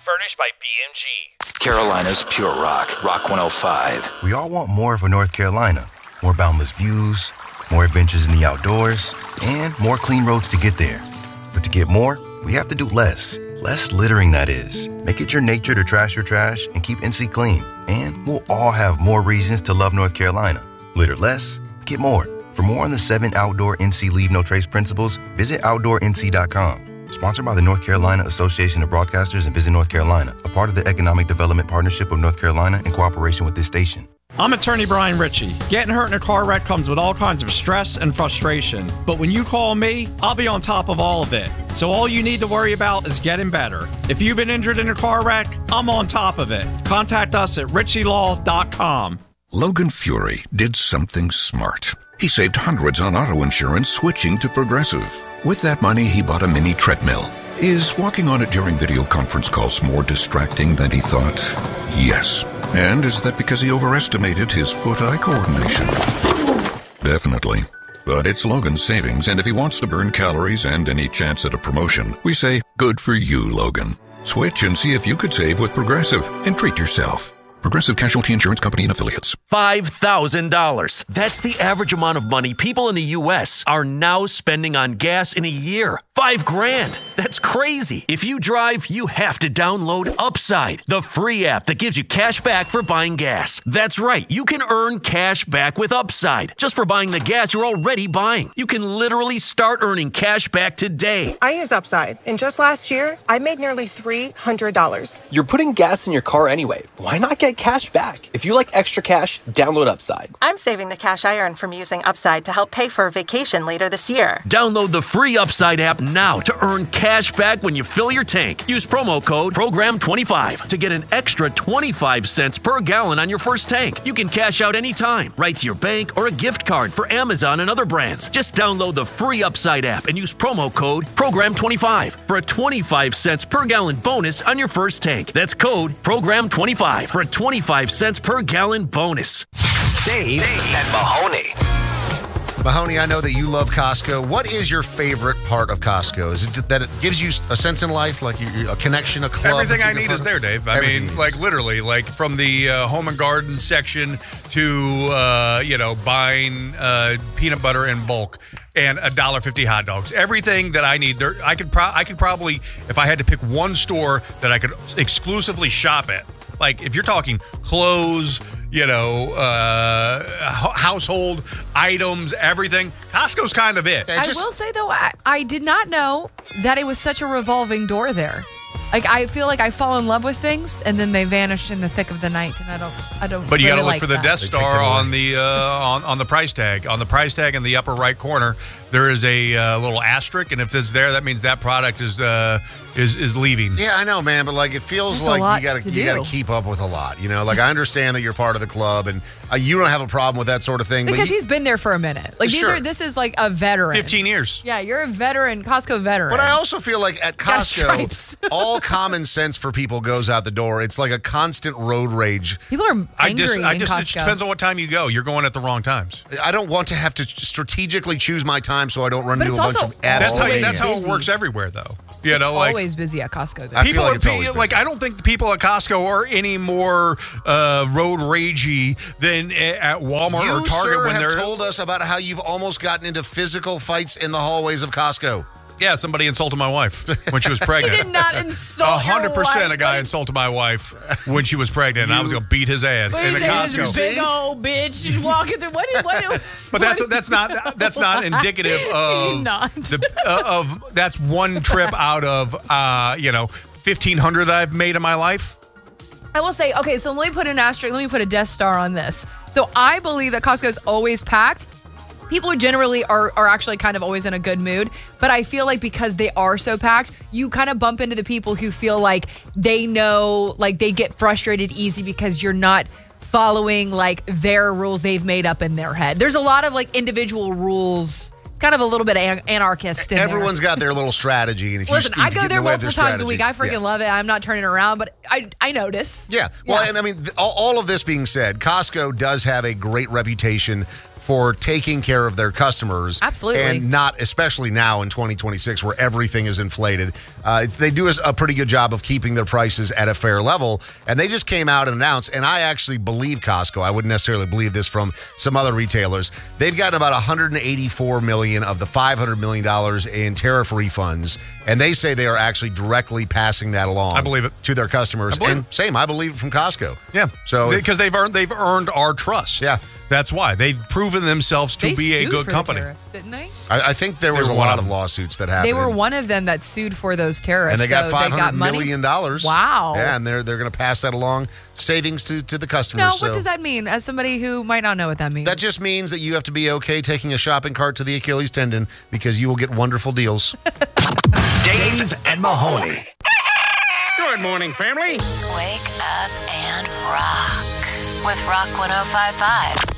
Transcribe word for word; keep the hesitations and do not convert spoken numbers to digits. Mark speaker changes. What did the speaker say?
Speaker 1: Furnished by B M G.
Speaker 2: Carolina's Pure Rock, Rock one oh five.
Speaker 3: We all want more for North Carolina. More boundless views, more adventures in the outdoors, and more clean roads to get there. But to get more, we have to do less. Less littering, that is. Make it your nature to trash your trash and keep N C clean. And we'll all have more reasons to love North Carolina. Litter less, get more. For more on the seven outdoor N C Leave No Trace principles, visit outdoor N C dot com. Sponsored by the North Carolina Association of Broadcasters and Visit North Carolina, a part of the Economic Development Partnership of North Carolina in cooperation with this station.
Speaker 4: I'm attorney Brian Ritchie. Getting hurt in a car wreck comes with all kinds of stress and frustration. But when you call me, I'll be on top of all of it. So all you need to worry about is getting better. If you've been injured in a car wreck, I'm on top of it. Contact us at ritchie law dot com.
Speaker 5: Logan Fury did something smart. He saved hundreds on auto insurance switching to Progressive. With that money, he bought a mini treadmill. Is walking on it during video conference calls more distracting than he thought? Yes. And is that because he overestimated his foot-eye coordination? Definitely. But it's Logan's savings, and if he wants to burn calories and any chance at a promotion, we say, good for you, Logan. Switch and see if you could save with Progressive and treat yourself. Progressive Casualty Insurance Company and Affiliates.
Speaker 6: five thousand dollars. That's the average amount of money people in the U S are now spending on gas in a year. Five grand. That's crazy. If you drive, you have to download Upside, the free app that gives you cash back for buying gas. That's right. You can earn cash back with Upside just for buying the gas you're already buying. You can literally start earning cash back today.
Speaker 7: I use Upside, and just last year, I made nearly three hundred dollars.
Speaker 8: You're putting gas in your car anyway. Why not get cash back? If you like extra cash, download Upside.
Speaker 7: I'm saving the cash I earn from using Upside to help pay for a vacation later this year.
Speaker 6: Download the free Upside app now to earn cash back when you fill your tank. Use promo code program twenty-five to get an extra twenty-five cents per gallon on your first tank. You can cash out anytime, right to your bank or a gift card for Amazon and other brands. Just download the free Upside app and use promo code program twenty-five for a twenty-five cents per gallon bonus on your first tank. That's code program twenty-five for a twenty-five cents per gallon bonus.
Speaker 2: Dave and Mahoney.
Speaker 9: Mahoney, I know that you love Costco. What is your favorite part of Costco? Is it that it gives you a sense in life, like you, a connection, a club?
Speaker 10: Everything I need is there, Dave. I
Speaker 9: Everything
Speaker 10: mean, like literally, like from the uh, home and garden section to, uh, you know, buying uh, peanut butter in bulk and a one dollar fifty hot dogs. Everything that I need there. I could, pro- I could probably, if I had to pick one store that I could exclusively shop at, like if you're talking clothes, you know, uh, household items, everything. Costco's kind of it.
Speaker 11: I just, will say, though, I, I did not know that it was such a revolving door there. Like, I feel like I fall in love with things, and then they vanish in the thick of the night, and I don't I don't
Speaker 10: But you
Speaker 11: really
Speaker 10: got to look
Speaker 11: like
Speaker 10: for the
Speaker 11: that.
Speaker 10: Death Star on the, uh, on, on the price tag. On the price tag in the upper right corner, there is a uh, little asterisk, and if it's there, that means that product is uh, is is leaving.
Speaker 9: Yeah, I know, man, but like it feels
Speaker 11: There's a lot
Speaker 9: like you got
Speaker 11: to
Speaker 9: you got to
Speaker 11: do.
Speaker 9: keep up with a lot. You know, like I understand that you're part of the club, and uh, you don't have a problem with that sort of thing.
Speaker 11: Because
Speaker 9: but you,
Speaker 11: he's been there for a minute. Like, these
Speaker 9: Sure.
Speaker 11: are this is like a veteran.
Speaker 10: fifteen years.
Speaker 11: Yeah, you're a veteran, Costco veteran.
Speaker 9: But I also feel like at
Speaker 11: Got stripes.
Speaker 9: Costco, all common sense for people goes out the door. It's like a constant road rage.
Speaker 11: People are angry
Speaker 10: I just, I
Speaker 11: in
Speaker 10: just,
Speaker 11: Costco.
Speaker 10: it depends on what time you go. You're going at the wrong times.
Speaker 9: I don't want to have to strategically choose my time so I don't run
Speaker 11: But
Speaker 9: into a
Speaker 11: it's
Speaker 9: bunch
Speaker 11: also
Speaker 9: of
Speaker 10: That's how
Speaker 11: always
Speaker 10: that's how it
Speaker 11: busy.
Speaker 10: works everywhere, though. You
Speaker 11: It's
Speaker 10: know, like
Speaker 11: always busy at Costco. Though.
Speaker 9: I feel
Speaker 10: people
Speaker 9: like
Speaker 10: are
Speaker 9: it's always
Speaker 10: pe-
Speaker 9: busy.
Speaker 10: like I don't think the people at Costco are any more uh, road ragey than at Walmart
Speaker 9: you,
Speaker 10: or Target
Speaker 9: sir,
Speaker 10: when
Speaker 9: have
Speaker 10: they're
Speaker 9: told us about how you've almost gotten into physical fights in the hallways of Costco.
Speaker 10: yeah. Somebody insulted my wife when she was
Speaker 11: He
Speaker 10: pregnant.
Speaker 11: did not insult
Speaker 10: A hundred percent,
Speaker 11: your
Speaker 10: a guy
Speaker 11: wife.
Speaker 10: insulted my wife when she was pregnant, and I was gonna beat his ass
Speaker 11: What
Speaker 10: in
Speaker 11: is
Speaker 10: a
Speaker 11: that?
Speaker 10: Costco.
Speaker 11: Big old bitch just walking through. What? Is, what?
Speaker 10: But that's that's not that's not indicative of
Speaker 11: Not.
Speaker 10: the uh, of that's one trip out of uh, you know fifteen hundred that I've made in my life.
Speaker 11: I will say, okay, so let me put an asterisk, let me put a Death Star on this. So I believe that Costco is always packed. People generally are, are actually kind of always in a good mood, but I feel like because they are so packed, you kind of bump into the people who feel like they know, like they get frustrated easy because you're not following like their rules they've made up in their head. There's a lot of like individual rules. It's kind of a little bit an- anarchist in there.
Speaker 9: Everyone's got their little strategy. And if
Speaker 11: Listen,
Speaker 9: you, if
Speaker 11: I
Speaker 9: you
Speaker 11: go
Speaker 9: get in
Speaker 11: there
Speaker 9: the way of
Speaker 11: multiple
Speaker 9: their
Speaker 11: times a week. I freaking
Speaker 9: strategy- yeah.
Speaker 11: love it. I'm not turning it around, but I I notice.
Speaker 9: Yeah. Well,
Speaker 11: Yeah.
Speaker 9: and I mean, th- all, all of this being said, Costco does have a great reputation for taking care of their customers.
Speaker 11: Absolutely.
Speaker 9: And not, especially now in twenty twenty-six where everything is inflated. Uh, they do a pretty good job of keeping their prices at a fair level. And they just came out and announced, and I actually believe Costco. I wouldn't necessarily believe this from some other retailers. They've gotten about one hundred eighty-four million dollars of the five hundred million dollars in tariff refunds. And they say they are actually directly passing that along.
Speaker 10: I believe it.
Speaker 9: To their customers.
Speaker 10: I believe
Speaker 9: And same, I believe it from Costco.
Speaker 10: Yeah.
Speaker 9: So
Speaker 10: because they've earned they've earned our trust.
Speaker 9: Yeah.
Speaker 10: That's why. They've proven themselves to
Speaker 11: They
Speaker 10: be a
Speaker 11: sued
Speaker 10: good
Speaker 11: for
Speaker 10: company.
Speaker 11: The tariffs, didn't they?
Speaker 9: I, I think there was
Speaker 10: They
Speaker 9: a
Speaker 10: were one
Speaker 9: lot
Speaker 10: of
Speaker 9: of
Speaker 10: them.
Speaker 9: lawsuits that happened.
Speaker 11: They were one of them that sued for those tariffs.
Speaker 9: And they got
Speaker 11: so
Speaker 9: five
Speaker 11: they got
Speaker 9: hundred
Speaker 11: money.
Speaker 9: million dollars.
Speaker 11: Wow.
Speaker 9: Yeah, and they're they're going to pass that along, savings to, to the customers.
Speaker 11: No,
Speaker 9: so.
Speaker 11: what does that mean? As somebody who might not know what that means.
Speaker 9: That just means that you have to be okay taking a shopping cart to the Achilles tendon because you will get wonderful deals.
Speaker 2: Dave and Mahoney.
Speaker 12: Good morning, family.
Speaker 13: Wake up and rock with Rock one oh five point five.